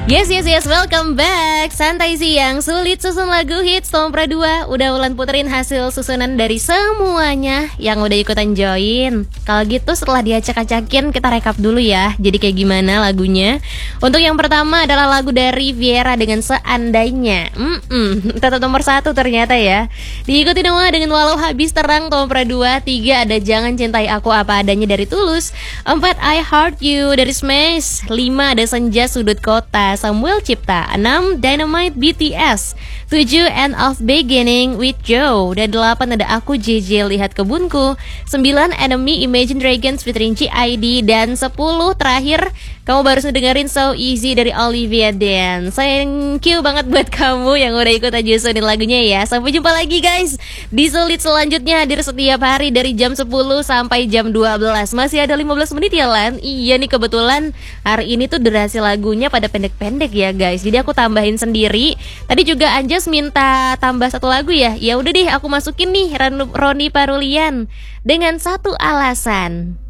Yes, welcome back. Santai siang, sulit susun lagu hits Tompra 2. Udah Ulan puterin hasil susunan dari semuanya yang udah ikutan join. Kalau gitu setelah diacak-acakin, kita rekap dulu ya. Jadi kayak gimana lagunya. Untuk yang pertama adalah lagu dari Viera dengan Seandainya. Tetap nomor 1 ternyata ya. Diikuti Noah dengan Walau Habis Terang Tompra 2. 3 ada Jangan Cintai Aku Apa Adanya dari Tulus. 4 I Heart You dari Smash. 5 ada Senja Sudut Kota Samuel Cipta. 6 Dynamite BTS. 7 End of Beginning with Joe. Dan 8 ada Aku JJ Lihat Kebunku. 9 Enemy Imagine Dragons featuring CID. Dan 10 terakhir kamu baru dengerin So Easy dari Olivia Dan. Thank you banget buat kamu yang udah ikut aja susunin lagunya ya. Sampai jumpa lagi guys di Sulit selanjutnya, hadir setiap hari dari jam 10 sampai jam 12. Masih ada 15 menit ya Lan. Iya nih, kebetulan hari ini tuh durasi lagunya pada pendek-pendek ya guys. Jadi aku tambahin sendiri. Tadi juga Anjas minta tambah satu lagu ya. Ya udah deh, aku masukin nih Roni Parulian dengan Satu Alasan.